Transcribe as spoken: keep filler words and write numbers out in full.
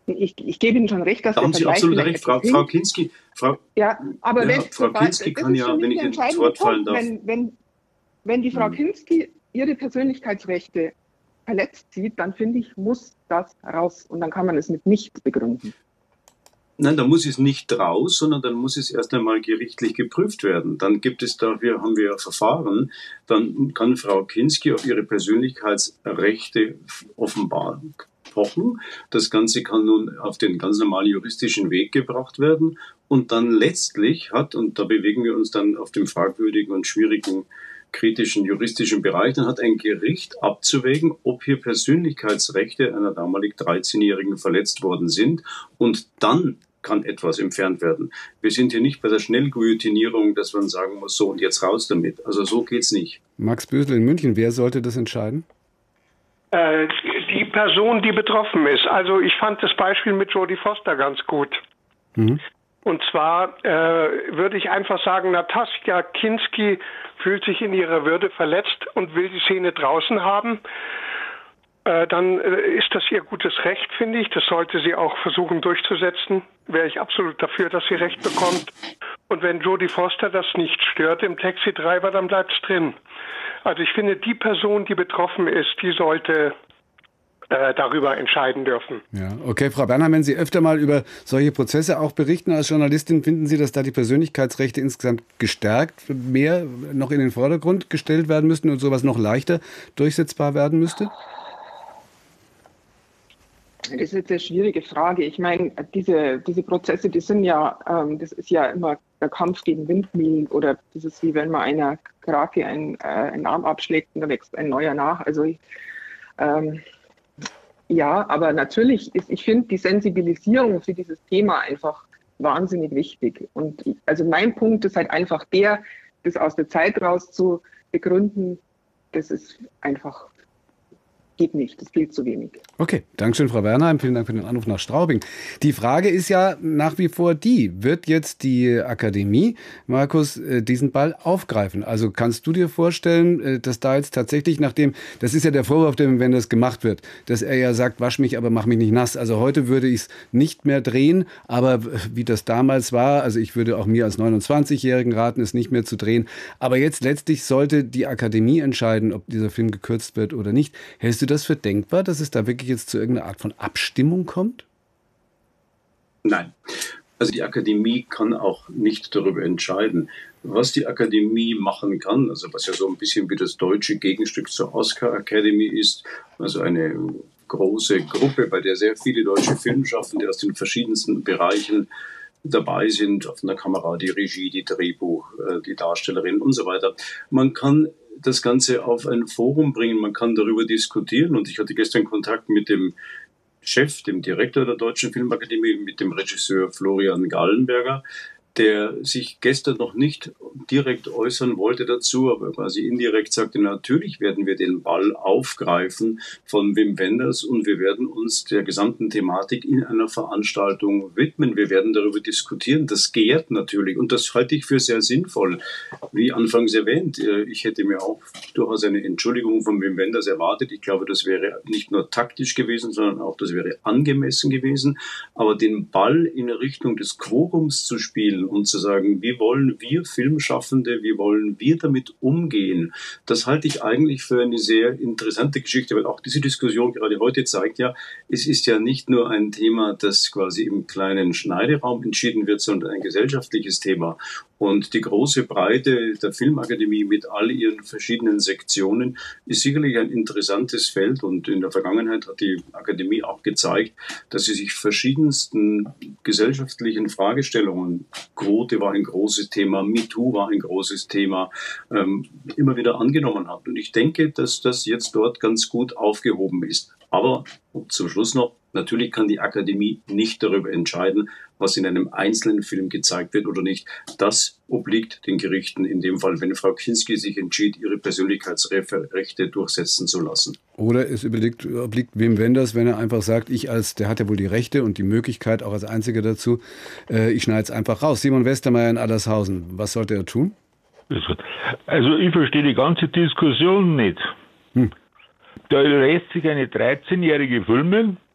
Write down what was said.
Ich, ich gebe Ihnen schon recht, dass Da der haben Sie Vergleich absolut vielleicht recht, Frau, etwas Frau hinkt. Kinski. Frau, Ja, aber ja, wenn, Frau sobald, Kinski das kann ist ja, für wenn mich ich der ins entscheidende Wort fallen Punkt, darf. wenn, wenn, wenn die Frau Hm. Kinski ihre Persönlichkeitsrechte verletzt sieht, dann finde ich, muss das raus und dann kann man es mit nichts begründen. Nein, da muss es nicht raus, sondern dann muss es erst einmal gerichtlich geprüft werden. Dann gibt es dafür, haben wir ja Verfahren, dann kann Frau Kinski auf ihre Persönlichkeitsrechte offenbar pochen. Das Ganze kann nun auf den ganz normalen juristischen Weg gebracht werden und dann letztlich hat, und da bewegen wir uns dann auf dem fragwürdigen und schwierigen kritischen juristischen Bereich, dann hat ein Gericht abzuwägen, ob hier Persönlichkeitsrechte einer damalig dreizehnjährigen verletzt worden sind und dann kann etwas entfernt werden. Wir sind hier nicht bei der Schnellguillotinierung, dass man sagen muss, so und jetzt raus damit. Also so geht's nicht. Max Bösel in München, wer sollte das entscheiden? Äh, die Person, die betroffen ist. Also ich fand das Beispiel mit Jodie Foster ganz gut. Mhm. Und zwar äh, würde ich einfach sagen, Natascha Kinski fühlt sich in ihrer Würde verletzt und will die Szene draußen haben. Äh, dann äh, ist das ihr gutes Recht, finde ich. Das sollte sie auch versuchen durchzusetzen. Wäre ich absolut dafür, dass sie Recht bekommt. Und wenn Jodie Foster das nicht stört im Taxi Driver, dann bleibt es drin. Also ich finde, die Person, die betroffen ist, die sollte äh, darüber entscheiden dürfen. Ja, okay, Frau Bernheim, wenn Sie öfter mal über solche Prozesse auch berichten als Journalistin, finden Sie, dass da die Persönlichkeitsrechte insgesamt gestärkt, mehr noch in den Vordergrund gestellt werden müssten und sowas noch leichter durchsetzbar werden müsste? Das ist jetzt eine schwierige Frage. Ich meine, diese, diese Prozesse, die sind ja, ähm, das ist ja immer der Kampf gegen Windmühlen oder das ist wie wenn man einer Krake einen, äh, einen Arm abschlägt und da wächst ein neuer nach. Also ich, ähm, ja, aber natürlich ist, ich finde die Sensibilisierung für dieses Thema einfach wahnsinnig wichtig. Und ich, also mein Punkt ist halt einfach der, das aus der Zeit raus zu begründen, das ist einfach geht nicht, das ist viel zu wenig. Okay, Dankeschön, Frau Bernheim. Vielen Dank für den Anruf nach Straubing. Die Frage ist ja nach wie vor die, wird jetzt die Akademie, Markus, diesen Ball aufgreifen? Also kannst du dir vorstellen, dass da jetzt tatsächlich nachdem, das ist ja der Vorwurf, wenn das gemacht wird, dass er ja sagt, wasch mich, aber mach mich nicht nass. Also heute würde ich es nicht mehr drehen, aber wie das damals war, also ich würde auch mir als neunundzwanzigjährigen raten, es nicht mehr zu drehen. Aber jetzt letztlich sollte die Akademie entscheiden, ob dieser Film gekürzt wird oder nicht. Hältst du das für denkbar, dass es da wirklich jetzt zu irgendeiner Art von Abstimmung kommt? Nein. Also die Akademie kann auch nicht darüber entscheiden. Was die Akademie machen kann, also was ja so ein bisschen wie das deutsche Gegenstück zur Oscar Academy ist, also eine große Gruppe, bei der sehr viele deutsche Filmschaffende aus den verschiedensten Bereichen dabei sind, auf einer Kamera, die Regie, die Drehbuch, die Darstellerin und so weiter. Man kann das Ganze auf ein Forum bringen, man kann darüber diskutieren und ich hatte gestern Kontakt mit dem Chef, dem Direktor der Deutschen Filmakademie, mit dem Regisseur Florian Gallenberger, der sich gestern noch nicht direkt äußern wollte dazu, aber quasi indirekt sagte, natürlich werden wir den Ball aufgreifen von Wim Wenders und wir werden uns der gesamten Thematik in einer Veranstaltung widmen. Wir werden darüber diskutieren. Das gärt natürlich und das halte ich für sehr sinnvoll. Wie anfangs erwähnt, ich hätte mir auch durchaus eine Entschuldigung von Wim Wenders erwartet. Ich glaube, das wäre nicht nur taktisch gewesen, sondern auch das wäre angemessen gewesen. Aber den Ball in Richtung des Quorums zu spielen, und zu sagen, wie wollen wir Filmschaffende, wie wollen wir damit umgehen, das halte ich eigentlich für eine sehr interessante Geschichte, weil auch diese Diskussion gerade heute zeigt ja, es ist ja nicht nur ein Thema, das quasi im kleinen Schneideraum entschieden wird, sondern ein gesellschaftliches Thema. Und die große Breite der Filmakademie mit all ihren verschiedenen Sektionen ist sicherlich ein interessantes Feld. Und in der Vergangenheit hat die Akademie auch gezeigt, dass sie sich verschiedensten gesellschaftlichen Fragestellungen, Quote war ein großes Thema, MeToo war ein großes Thema, ähm, immer wieder angenommen hat. Und ich denke, dass das jetzt dort ganz gut aufgehoben ist. Aber zum Schluss noch, natürlich kann die Akademie nicht darüber entscheiden, was in einem einzelnen Film gezeigt wird oder nicht. Das obliegt den Gerichten in dem Fall, wenn Frau Kinski sich entschied, ihre Persönlichkeitsrechte durchsetzen zu lassen. Oder es obliegt, obliegt Wim Wenders, wenn er einfach sagt, ich als, der hat ja wohl die Rechte und die Möglichkeit, auch als Einziger dazu, äh, ich schneide es einfach raus. Simon Westermeier in Allershausen, was sollte er tun? Also ich verstehe die ganze Diskussion nicht. Hm. Da lässt sich eine dreizehnjährige filmen